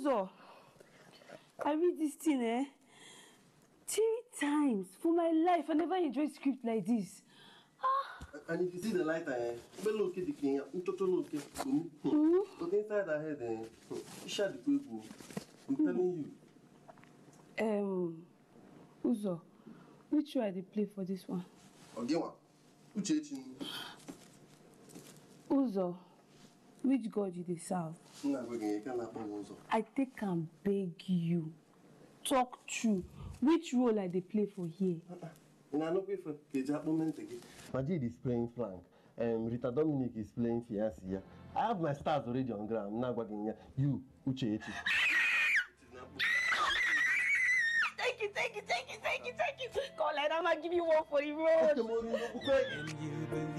Uzo, I read this thing 3 times for my life. I never enjoyed script like this. And if you see the lighter, below the king, but inside her head, shut the people. I'm telling you. Uzo, which way I dey play for this one? Ogewa, Uchechi. Uzo, which God you dey serve? I take and beg you. Talk true. Which role I dey play for here? Majid is playing flank. Rita Dominic is playing fiancé. I have my stars already on ground. You, Uchechi. Thank you. Call like that, I'ma give you one for the road.